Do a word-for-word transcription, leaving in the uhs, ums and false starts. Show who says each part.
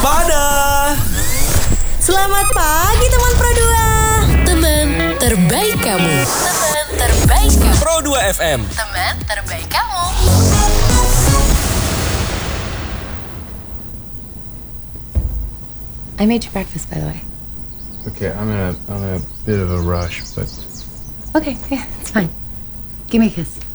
Speaker 1: Waspada.
Speaker 2: Selamat pagi teman Pro dua.
Speaker 3: Teman terbaik kamu. Teman terbaik kamu.
Speaker 1: Pro dua F M.
Speaker 3: Teman terbaik kamu.
Speaker 4: I made you breakfast, by the way.
Speaker 5: Okay, I'm in a I'm in a bit of a rush, but
Speaker 4: Okay, yeah, it's fine. Give me a kiss.